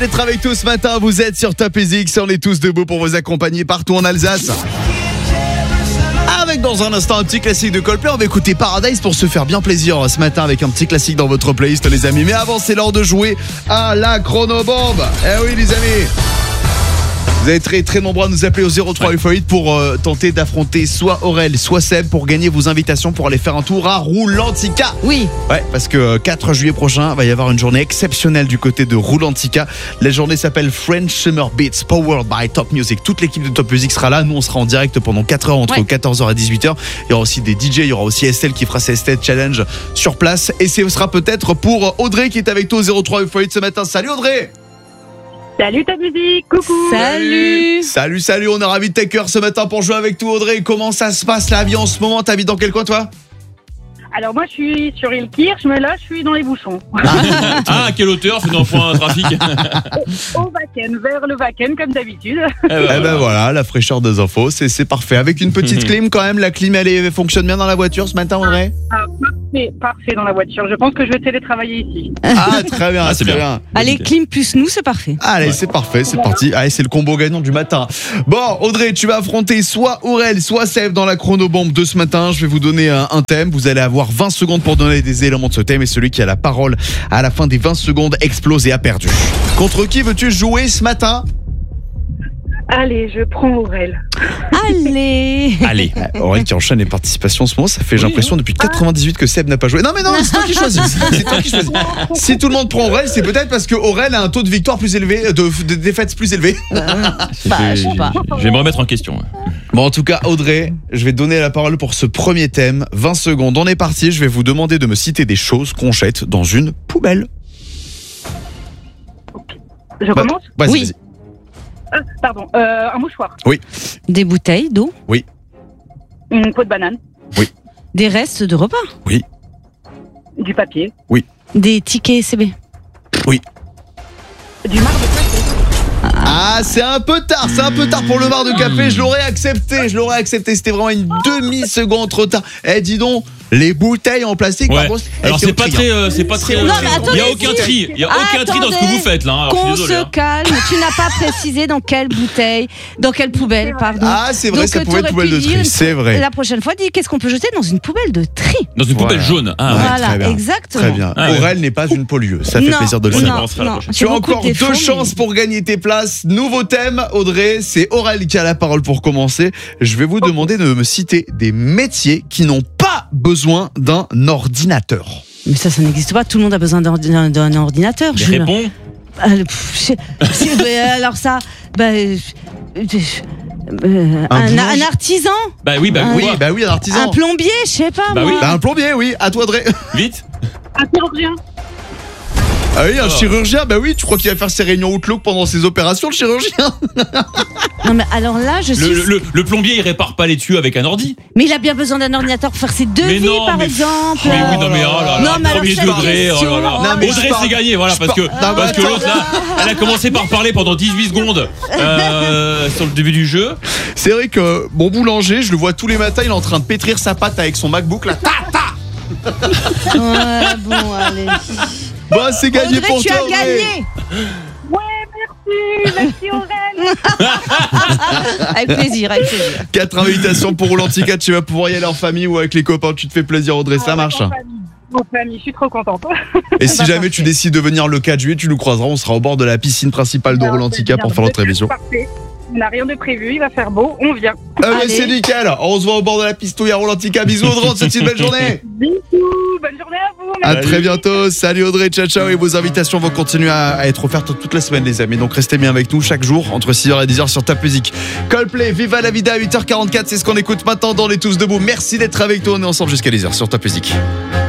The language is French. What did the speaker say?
D'être avec tous ce matin, vous êtes sur Top Music, on est tous debout pour vous accompagner partout en Alsace. Avec dans un instant un petit classique de Coldplay, on va écouter Paradise pour se faire bien plaisir ce matin avec un petit classique dans votre playlist les amis. Mais avant c'est l'heure de jouer à la chronobombe. Eh oui les amis, vous êtes très très nombreux à nous appeler au 0388 pour tenter d'affronter soit Aurel, soit Seb pour gagner vos invitations pour aller faire un tour à Roulantica. Oui. Ouais, parce que 4 juillet prochain, va y avoir une journée exceptionnelle du côté de Roulantica. La journée s'appelle French Summer Beats, powered by Top Music. Toute l'équipe de Top Music sera là. Nous, on sera en direct pendant 4 heures entre 14h et 18h. Il y aura aussi des DJ, il y aura aussi Estelle qui fera ses Estate Challenge sur place. Et ce sera peut-être pour Audrey qui est avec toi au 0388 ce matin. Salut Audrey! Salut Top Music, coucou. Salut, on est ravis de t'accueillir ce matin pour jouer avec toi Audrey. Comment ça se passe la vie en ce moment? T'habites dans quel coin toi? Alors moi je suis sur Ilkirch, mais là je suis dans les bouchons. À quelle hauteur? Faisant un point trafic. Au Wacken, vers le Wacken comme d'habitude. Eh ben voilà, la fraîcheur des infos, c'est parfait. Avec une petite clim quand même, la clim elle fonctionne bien dans la voiture ce matin Audrey? Parfait dans la voiture. Je pense que je vais télétravailler ici. Ah très bien, c'est bien. Allez, clim plus nous, c'est parfait. Allez, c'est parfait, c'est parti. Allez, c'est le combo gagnant du matin. Bon, Audrey, tu vas affronter soit Aurel, soit Seb dans la chronobombe de ce matin. Je vais vous donner un thème. Vous allez avoir 20 secondes pour donner des éléments de ce thème et celui qui a la parole à la fin des 20 secondes explose et a perdu. Contre qui veux-tu jouer ce matin? Allez, je prends Aurel. Allez. Aurel qui enchaîne les participations en ce moment, ça fait j'ai l'impression depuis 98 que Seb n'a pas joué. Non mais non, c'est toi qui choisis. C'est toi qui choisis. Si tout le monde prend Aurel, c'est peut-être parce que Aurel a un taux de victoire plus élevé, de défaites plus élevé. Je sais pas. Je vais me remettre en question. Bon, en tout cas, Audrey, je vais te donner la parole pour ce premier thème. 20 secondes, on est parti. Je vais vous demander de me citer des choses qu'on jette dans une poubelle. Je commence? Vas-y. Pardon, un mouchoir. Oui. Des bouteilles d'eau. Oui. Une peau de banane. Oui. Des restes de repas. Oui. Du papier. Oui. Des tickets CB. Oui. Du marc de café. Ah, c'est un peu tard pour le marc de café. Je l'aurais accepté. C'était vraiment une demi-seconde trop tard. Eh, dis donc, les bouteilles en plastique, par contre, alors c'est pas très, il y a aucun tri, dans ce que vous faites là. Alors, qu'on se calme. Tu n'as pas précisé dans quelle bouteille, dans quelle poubelle, pardon. Ah, c'est vrai, donc, ça pouvait être poubelle de tri, c'est vrai. La prochaine fois, dis qu'est-ce qu'on peut jeter dans une poubelle de tri. Dans une poubelle jaune. Ah, voilà, très bien. Exactement. Très bien. Aurel n'est pas une pollueuse. Ça fait plaisir de le savoir. Tu as encore 2 chances pour gagner tes places. Nouveau thème, Audrey, c'est Aurel qui a la parole pour commencer. Je vais vous demander de me citer des métiers qui n'ont pas besoin d'un ordinateur. Mais ça n'existe pas. Tout le monde a besoin d'un ordinateur. Réponds. Alors ça, un artisan. Bah oui, un artisan. Un plombier, je sais pas. Bah moi. oui. Un plombier, oui. À toi, Audrey. Vite. Un chirurgien. Ah oui, un chirurgien, bah oui, tu crois qu'il va faire ses réunions Outlook pendant ses opérations, le chirurgien? Non mais alors là, je suis... Le plombier, il répare pas les tuyaux avec un ordi. Mais il a bien besoin d'un ordinateur pour faire ses devis, exemple. Mais oui, non mais oh là là, premier degré, oh là là. Non, mais Audrey c'est gagné, voilà, parce que l'autre là, elle a commencé par parler pendant 18 secondes sur le début du jeu. C'est vrai que mon boulanger, je le vois tous les matins, il est en train de pétrir sa pâte avec son MacBook là. Ouais, bon, allez. Bah, c'est gagné Audrey, pour tu toi, as gagné. Ouais, merci Aurel. Avec plaisir. 4 invitations pour Roulantica, tu vas pouvoir y aller en famille ou avec les copains, tu te fais plaisir Audrey, ça marche. En famille, je suis trop contente. Et si jamais tu décides de venir le 4 juillet, tu nous croiseras, on sera au bord de la piscine principale de Roulantica pour faire notre émission. Parfait. On n'a rien de prévu, il va faire beau, on vient. C'est nickel, on se voit au bord de la pistouille à Roulantica. Bisous Audrey, on te souhaite une belle journée. Bisous, bonne journée à vous. À très bientôt, salut Audrey, ciao et vos invitations vont continuer à être offertes toute la semaine les amis, donc restez bien avec nous chaque jour entre 6h et 10h sur Top Music. Coldplay, Viva la Vida à 8h44, c'est ce qu'on écoute maintenant dans Les Tous Debout. Merci d'être avec toi, on est ensemble jusqu'à 10h sur Top Music.